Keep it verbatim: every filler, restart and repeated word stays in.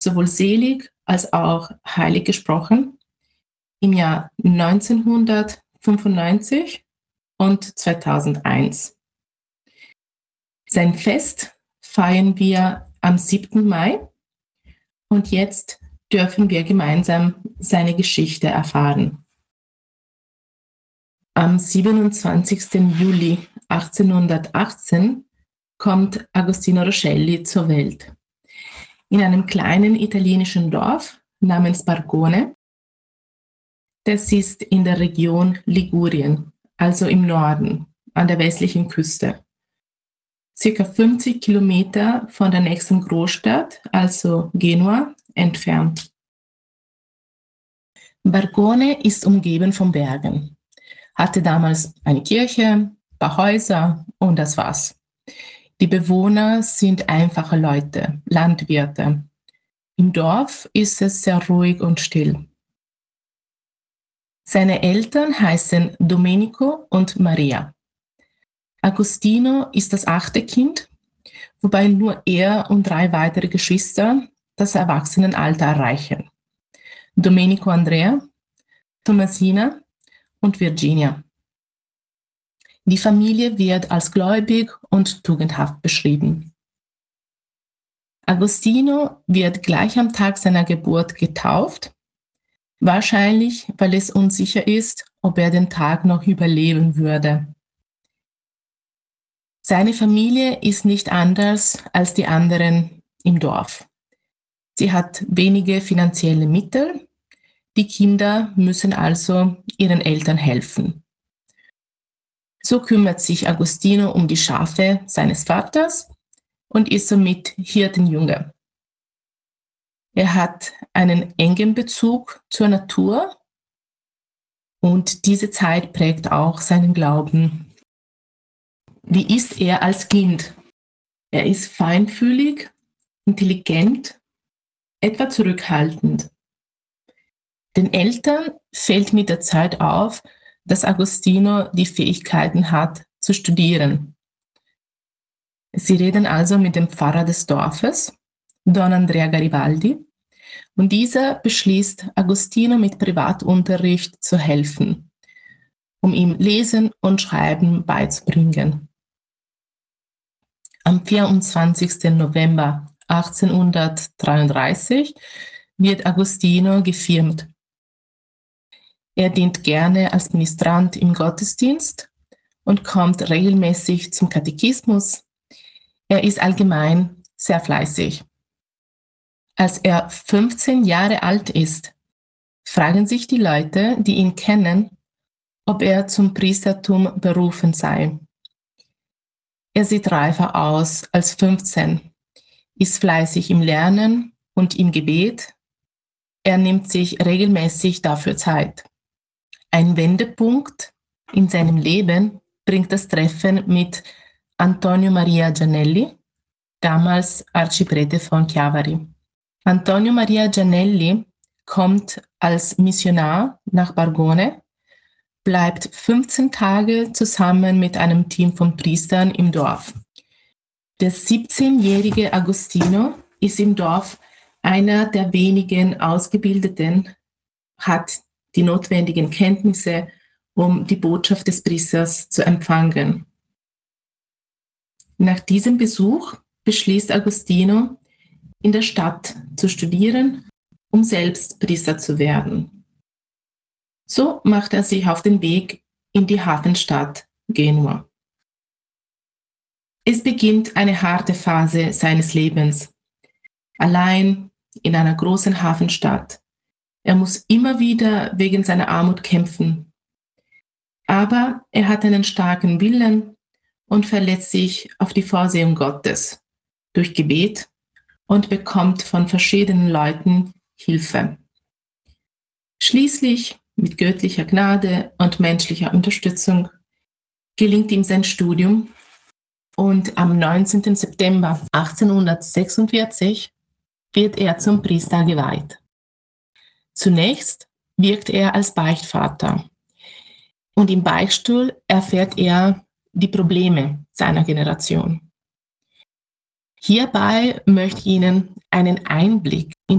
sowohl selig als auch heilig gesprochen im Jahr neunzehnhundertfünfundneunzig und zweitausendeins. Sein Fest feiern wir am siebten Mai und jetzt dürfen wir gemeinsam seine Geschichte erfahren. Am siebenundzwanzigsten Juli achtzehnhundertachtzehn kommt Agostino Roscelli zur Welt. In einem kleinen italienischen Dorf namens Bargone. Das ist in der Region Ligurien, also im Norden, an der westlichen Küste. Circa fünfzig Kilometer von der nächsten Großstadt, also Genua, entfernt. Bargone ist umgeben von Bergen, hatte damals eine Kirche, ein paar Häuser und das war's. Die Bewohner sind einfache Leute, Landwirte. Im Dorf ist es sehr ruhig und still. Seine Eltern heißen Domenico und Maria. Agostino ist das achte Kind, wobei nur er und drei weitere Geschwister das Erwachsenenalter erreichen. Domenico Andrea, Thomasina und Virginia. Die Familie wird als gläubig und tugendhaft beschrieben. Agostino wird gleich am Tag seiner Geburt getauft, wahrscheinlich, weil es unsicher ist, ob er den Tag noch überleben würde. Seine Familie ist nicht anders als die anderen im Dorf. Sie hat wenige finanzielle Mittel, die Kinder müssen also ihren Eltern helfen. So kümmert sich Agostino um die Schafe seines Vaters und ist somit Hirtenjunge. Er hat einen engen Bezug zur Natur und diese Zeit prägt auch seinen Glauben. Wie ist er als Kind? Er ist feinfühlig, intelligent, etwa zurückhaltend. Den Eltern fällt mit der Zeit auf, dass Agostino die Fähigkeiten hat, zu studieren. Sie reden also mit dem Pfarrer des Dorfes, Don Andrea Garibaldi, und dieser beschließt, Agostino mit Privatunterricht zu helfen, um ihm Lesen und Schreiben beizubringen. Am vierundzwanzigsten November achtzehnhundertdreiunddreißig wird Agostino gefirmt. Er dient gerne als Ministrant im Gottesdienst und kommt regelmäßig zum Katechismus. Er ist allgemein sehr fleißig. Als er fünfzehn Jahre alt ist, fragen sich die Leute, die ihn kennen, ob er zum Priestertum berufen sei. Er sieht reifer aus als fünfzehn, ist fleißig im Lernen und im Gebet. Er nimmt sich regelmäßig dafür Zeit. Ein Wendepunkt in seinem Leben bringt das Treffen mit Antonio Maria Gianelli, damals Arciprete von Chiavari. Antonio Maria Gianelli kommt als Missionar nach Bargone, bleibt fünfzehn Tage zusammen mit einem Team von Priestern im Dorf. Der siebzehnjährige Agostino ist im Dorf einer der wenigen Ausgebildeten, hat die notwendigen Kenntnisse, um die Botschaft des Priesters zu empfangen. Nach diesem Besuch beschließt Agostino, in der Stadt zu studieren, um selbst Priester zu werden. So macht er sich auf den Weg in die Hafenstadt Genua. Es beginnt eine harte Phase seines Lebens. Allein in einer großen Hafenstadt. Er muss immer wieder wegen seiner Armut kämpfen. Aber er hat einen starken Willen und verlässt sich auf die Vorsehung Gottes durch Gebet und bekommt von verschiedenen Leuten Hilfe. Schließlich, mit göttlicher Gnade und menschlicher Unterstützung, gelingt ihm sein Studium und am neunzehnten September achtzehnhundertsechsundvierzig wird er zum Priester geweiht. Zunächst wirkt er als Beichtvater und im Beichtstuhl erfährt er die Probleme seiner Generation. Hierbei möchte ich Ihnen einen Einblick in